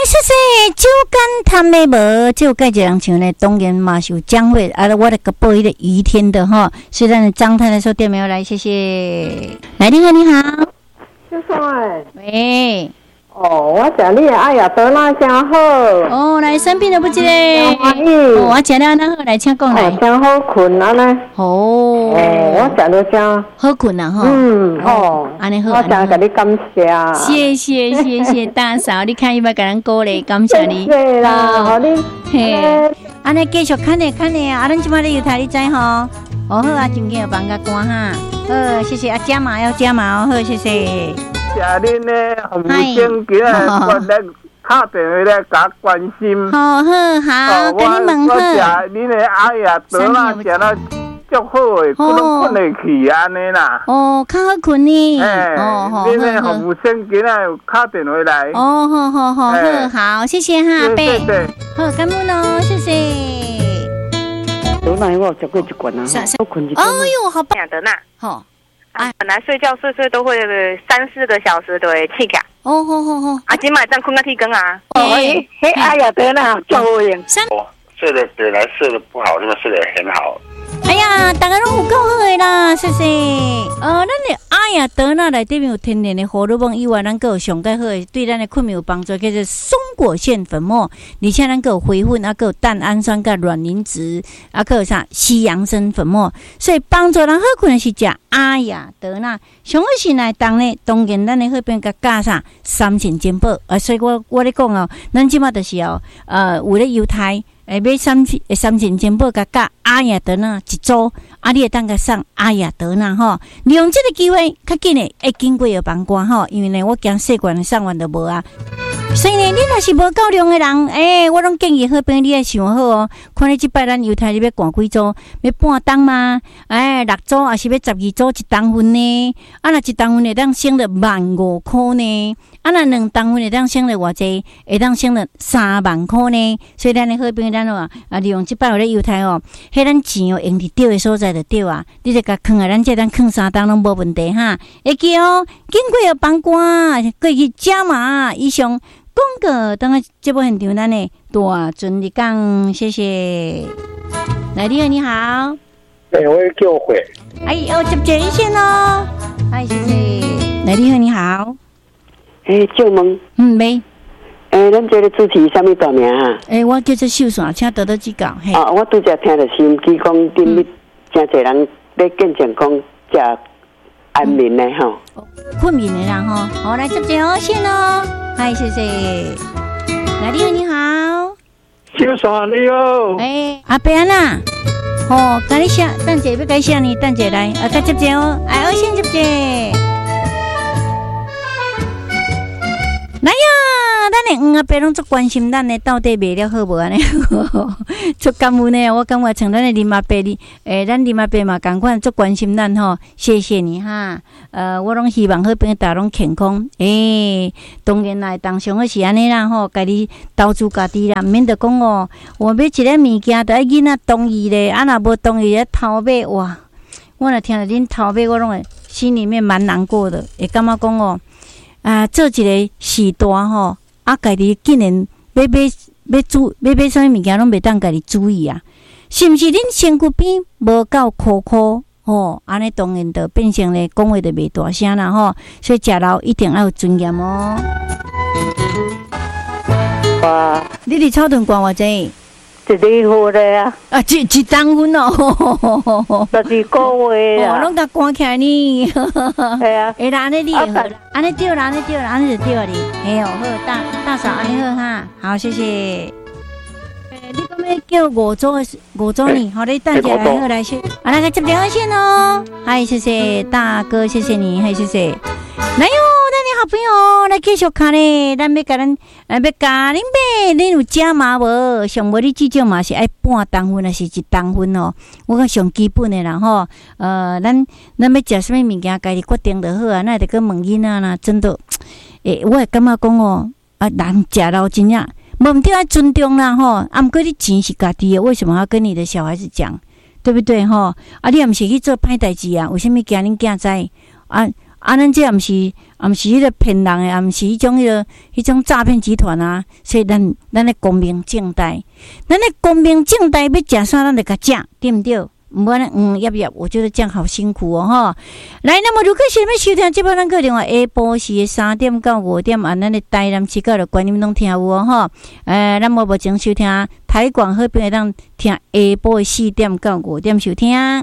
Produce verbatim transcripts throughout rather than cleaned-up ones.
谢谢酒干谈的无，就介一人唱呢，当然嘛是有将会啊，我来个播一个雨天的哈，虽然张太太说电没有来，谢谢。来，你好，你好， 先生哎， 喂。 哦，我食你的哎呀，得那真好。 哦，来生病了不记得？ 欢喜。 哦，我食了那好，来请讲来。 哦，真好困啊呢。 哦。 哦，我食了真好困啊哈。 嗯，哦， 安尼好， 我真甲你感谢。 谢谢谢谢大嫂，你看伊要甲咱鼓励，感谢你。 谢谢啦，好你。 嘿，安尼继续看咧看咧，啊，咱即摆咧有台你知吼？哦好啊，真紧要放个歌哈。好，谢谢啊，加码要加码哦，好，谢谢。 谢恁呢，服务生今日我来打电话来甲关心。 好好好，跟你问好。 我食恁的哎呀，得啦，食了足好诶，可能困会去安尼啦。 哦，较好困呢。 哎， 哦好， 恁的服务生今日有打电话来。 哦，好好好好好，谢谢哈，阿伯。好，感恩哦，谢谢。 得那我食过一罐啊，我困一。 哦哟，好棒！ 得那好。 啊，本来睡觉睡睡都会三四个小时都会起起。 哦，好好好。 啊，今晚这样困到天光啊。 哦，嘿，嘿，哎呀，得那叫我用。 哦，睡得本来睡得不好，现在睡得很好。 哎呀，大家拢有够好的啦，谢谢。呃，咱的哎呀，德纳内底面有天然的荷尔蒙以外，咱个有上介好的，对咱的困眠有帮助，叫做松果腺粉末，而且咱个有回粉，啊，个有蛋氨酸、甲卵磷脂，啊，个有啥西洋参粉末，所以帮助人好困的是食哎呀，德纳。上好是来当呢，当然咱的好边甲加啥三层煎宝，啊，所以我我咧讲哦，咱即马就是哦，呃，有咧犹太。诶，买三三层煎宝，甲加阿雅德纳一组，啊，你会当甲送阿雅德纳吼。利用这个机会，较紧诶，会经过有帮关吼，因为呢，我惊细罐送完就无啊。所以呢，你若是无够量诶人，诶、欸，我拢建议好朋友你爱想好哦。看你即摆咱犹太你要赶几组？要半档吗？诶、欸，六组还是要十二组一档份呢？啊，若一档份会当省了万五箍呢？啊，若两档份会当省了偌济？会当省了三万箍呢？所以咱诶好朋友咱哦，啊，利用即摆有咧犹太哦，迄咱钱哦用伫对诶所在就对啊。你就甲囥啊，咱这当囥三档拢无问题哈。会记哦，经过有帮关，过去加码以上。广告，等下节目现场咱呢大尊你讲，谢谢。来，你好，你好。 哎，我叫回。 哎，哦，接接一线哦。哎，谢谢。来，你好，你好。 哎，借问。 嗯，没。 哎，咱这个主持什么大名啊？ 哎，我叫做秀爽，请得到指教。嘿。 啊，我拄则听着收音机讲，顶日真侪人咧见证讲食安眠的吼。 困眠的人吼，好来接接哦，线哦。嗨，谢谢。来，你好，你好。 秀爽你好。 哎，阿伯啊，哦，甲你写，等者要甲你写呢，等者来，啊，甲接接哦，哎，我先接接。来呀，咱的黄阿伯拢足关心咱的到底卖了好无安尼，足感恩呢。我感觉像咱的林阿伯哩，诶，咱林阿伯嘛共款足关心咱吼，谢谢你哈。呃，我拢希望好朋友大家拢健康。诶、欸，当然啦，当上个是安尼啦吼，家己投资家己啦，免得讲哦，我买一个物件，得爱囡仔同意咧，啊若无同意咧偷买哇，我若听到恁偷买，我拢会心里面蛮难过的，会感觉讲哦。啊，做一个时段吼，啊，家己竟然要买要注要买啥物物件，拢袂当家己注意啊，是毋是？恁身躯边无够苦苦吼，安尼当然就变成咧讲话就袂大声啦吼，所以食老一定要有尊严哦。 哇！ 你伫草屯关偌济？ 一日好咧啊！ 啊，一一当分哦， 十二个月啊！ 哦，拢甲关起来呢。 系啊， 哎啦，安尼你会好啦，安尼对啦，安尼对啦，安尼就对了哩。哎呦，好大大嫂，安尼好哈，好谢谢。诶，你讲要叫五组五组呢？好，你等下来好来先，啊，那个接电话线哦。嗨，谢谢大哥，谢谢你，嗨，谢谢。来哟，咱的好朋友来继续看咧，咱要甲咱，呃，要甲恁买，恁有加码无？上无你至少嘛是爱半当分，还是一当分哦？我讲上基本的啦吼，呃，咱咱要食什么物件，家己决定就好啊。那得去问囡仔啦，真的，诶、欸，我会感觉讲哦，啊，人食老真正，无毋对爱尊重啦吼。啊，毋过你钱是家己的，为什么要跟你的小孩子讲？对不对吼？啊，你也毋是去做歹代志啊？为什么惊恁囝知啊？ 啊，咱这也毋是，也毋是迄个骗人诶，也毋是迄种迄个迄种诈骗集团啊。所以咱咱咧光明正大，咱咧光明正大要食啥，咱就甲食，对毋对？毋管嗯要不要，我觉得这样好辛苦哦哈。来，那么如果想要收听这波咱个另外下晡时的三点到五点，按咱的台南市角的观音拢听有哦哈。呃，咱无无前收听台广好边会当听下晡的四点到五点收听。来，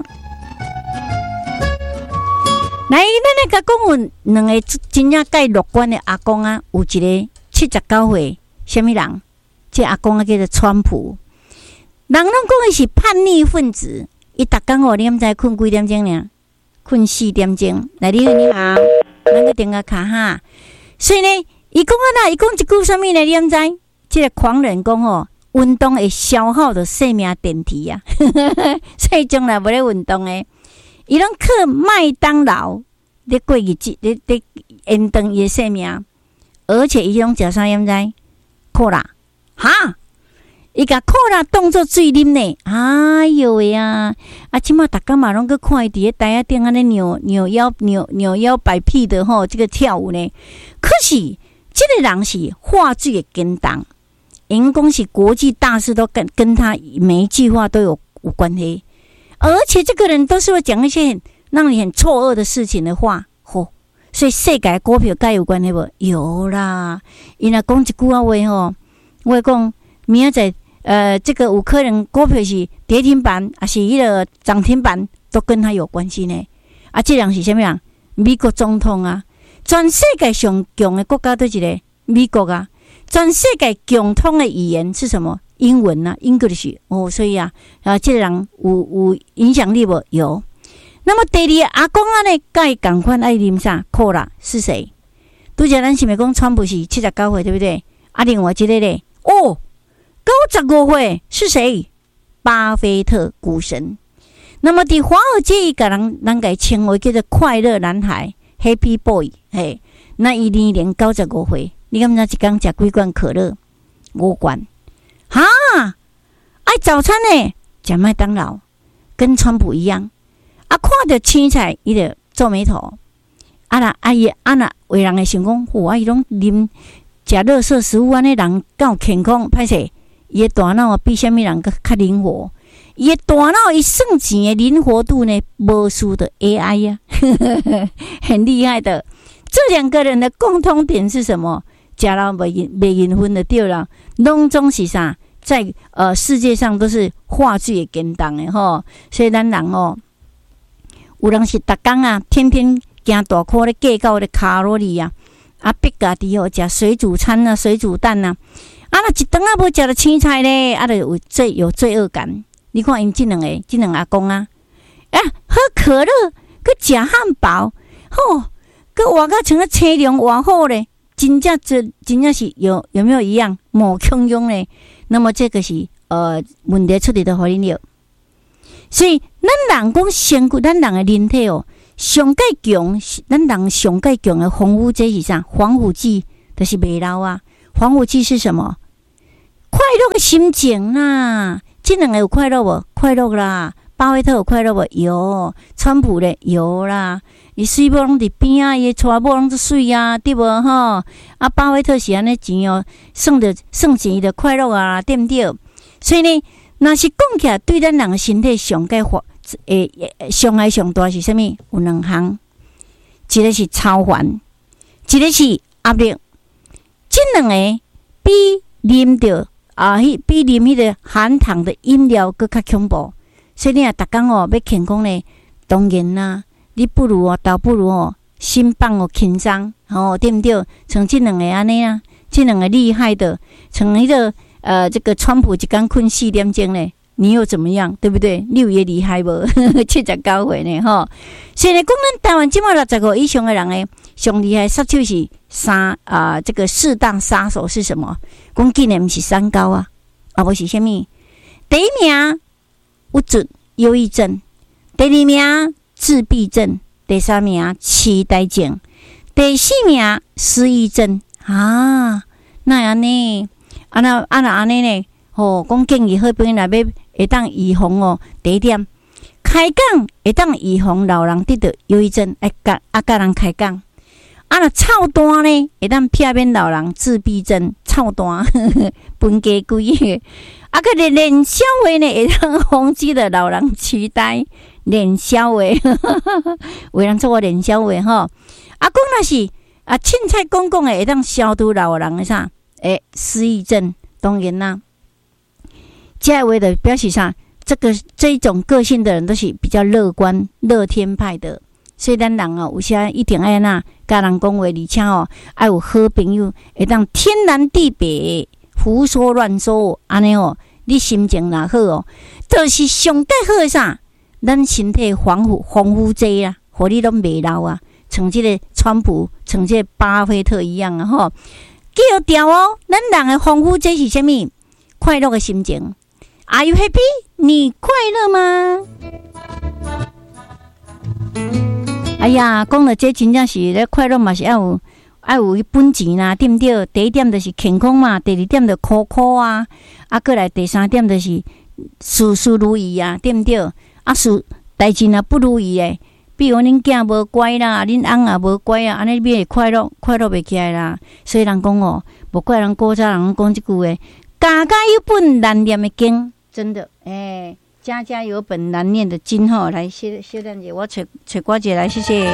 咱来甲讲有两个真正介乐观的阿公啊，有一个七十九岁，什么人？这阿公啊叫做川普。人拢讲伊是叛逆分子。伊逐工哦，你毋知困几点钟呢？困四点钟。来，你好，你好，咱个电话卡哈。所以呢，伊讲啊啦，伊讲一句啥物呢？你毋知？即、這個狂人讲哦，运动会消耗着生命电池啊，所以将来无咧运动诶。伊拢靠麦当劳咧过日子，咧咧延长伊诶生命，而且伊拢食啥？你毋知？可乐，哈？伊甲可乐当作水啉呢，哎哟喂啊！啊，即马逐工嘛拢去看伊伫咧台仔顶安尼扭扭腰、扭扭腰摆屁的吼，这个跳舞呢。可是，这个人是话剧的跟党，因讲是国际大事都跟跟他每一句话都有有关系，而且这个人都是会讲一些很让你很错愕的事情的话，吼。所以世界股票该有关系无？有啦，伊若讲一句啊话吼，我讲明仔载。呃，这个有可能股票是跌停板，还是迄个涨停板，都跟他有关系呢。啊，这人是什么人？美国总统啊，全世界上强的国家都一个美国啊。全世界共通的语言是什么？英文啊 ，English 哦。所以啊，啊，这个人有有影响力无？有。那么第二阿公啊呢，该赶快爱啉啥？可乐是谁？拄则咱是咪讲川普是七十九岁，对不对？啊，另外一个咧，哦。九十五岁是谁？巴菲特股神。那么伫华尔街，伊甲人人家称为叫做快乐男孩 （Happy Boy）。嘿，那伊年龄九十五岁，你敢知一工食几罐可乐？五罐。哈，爱早餐呢，食麦当劳，跟川普一样。啊，看到青菜，伊就皱眉头。啊啦，啊伊啊那为人会想讲，哇，伊拢啉食垃圾食物安尼，人敢有健康？歹势。伊的大脑比虾米人更较灵活，伊的大脑伊算钱的灵活度呢，无输的 A I 呀、啊，很厉害的。这两个人的共通点是什么？假如没没缘分的对了，拢总是啥，在呃世界上都是话剧的跟当的吼。所以咱人哦，有人是逐工啊，天天行大块咧计较咧卡路里啊，啊逼家己哦食水煮餐啊，水煮蛋啊。啊，那一顿啊无食到青菜咧，啊，就有罪有罪恶感。你看因这两个，这两个阿公啊，啊，喝可乐，佮食汉堡，吼，佮活甲像个车辆活好咧，真正这真正是有有没有一样某汹涌咧？那么这个是呃问题出伫的互恁了。所以咱人讲身躯，咱人的人体哦，上介强，咱人上介强的防腐剂是啥？防腐剂就是袂老啊。防腐剂是什么？快乐的心情啦，这两个有快乐无？快乐啦。巴菲特有快乐无？有。川普咧有啦。伊水某拢伫边啊，伊娶某拢都水啊，对无吼？啊，巴菲特是安尼钱哦，算着算钱的快乐啊，对不对？所以呢，若是讲起来，对咱人的身体上介发诶伤害上大是啥物？有两项，一个是超烦，一个是压力。这两个比啉着啊，比啉迄个含糖的饮料更较恐怖。所以你若逐工哦要健康呢，当然啦，你不如哦，倒不如哦，心放哦轻松哦，对不对？像这两个安尼啊，这两个厉害的，像迄个呃，这个川普一工困四点钟呢，你又怎么样？对不对？你有也厉害无？七十九岁呢，吼。所以呢，讲咱台湾即马六十五以上的人呢，上厉害杀手是杀啊、呃，这个四大杀手是什么？讲竟然不是三高啊，啊不是什么？第一名有准忧郁症，第二名自闭症，第三名痴呆症，第四名失忆症啊。那安尼，啊那啊那安尼呢？哦，讲建议好朋友来要会当预防哦。第一点，较开讲会当预防老人得到忧郁症，哎，甲啊甲人开讲。啊，若臭单呢，会当避免老人自闭症、臭单、分家规。啊，个连连消话呢，会当防止的老人痴呆。连消话，为人做个连消话吼。啊，讲若是啊，凊彩讲讲诶，会当消除老人诶啥？诶，失忆症。当然啦，这话的表示啥？这个这一种个性的人都是比较乐观、乐天派的。所以咱人哦，有时一定爱那甲人讲话，而且哦，爱有好朋友，会当天南地北胡说乱说，安尼哦，你心情若好哦，就是上介好诶啥？咱身体丰富丰富济啊，互你拢袂老啊，像即个川普，像即个巴菲特一样啊吼。记好调哦，咱人诶丰富济是啥物？快乐诶心情。Are you happy？ 你快乐吗？哎呀，讲了这真正是咧快乐嘛，是要有要有本钱啦，对不对？第一点就是健康嘛，第二点就苦苦啊，啊，过来第三点就是事事如意啊，对不对？啊，事代志若不如意诶，比如恁囝无乖啦，恁翁也无乖啊，安尼你会快乐快乐袂起来啦。所以人讲哦，无怪人古早人讲即句诶，家家有本难念的经，真的诶。欸家家有本难念的经吼，来，谢谢蛋姐，我找找瓜姐来，谢谢。来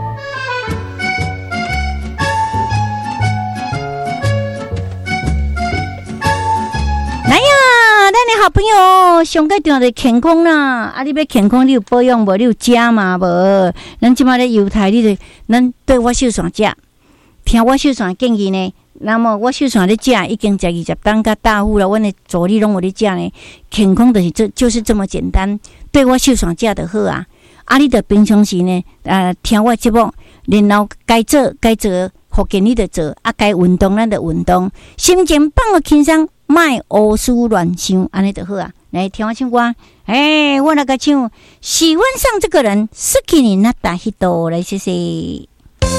呀，咱的好朋友，上个重要的健康啦，啊，你要健康，你有保养无？你有食嘛无？咱即马咧犹太，你就咱对我秀山食，听我秀山建议呢。那么我秀山咧食已经食二十担甲大户了，阮的助理拢有咧食呢。健康就是这就是这么简单，对我秀山食就好啊。啊，你着平常时呢，呃，听我节目，然后该做该做，福建你着做，啊，该运动咱着运动，心情放个轻松，莫胡思乱想，安尼就好啊。来听我唱歌，哎，我那个唱喜欢上这个人，失去你那大一朵，来谢谢。